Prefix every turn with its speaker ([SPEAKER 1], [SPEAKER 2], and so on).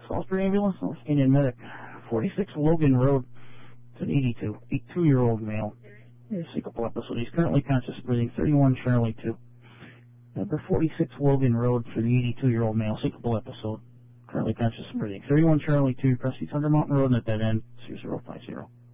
[SPEAKER 1] Salisbury Ambulance, North Canyon Medic, 46 Logan Road. It's an 82-year-old male. Syncopal episode. He's currently conscious breathing. 31 Charlie 2. Number 46 Logan Road for the 82-year-old male. Syncopal episode. Currently conscious breathing. 31 Charlie 2. Prestige Thunder Mountain Road, and at that end, 2050.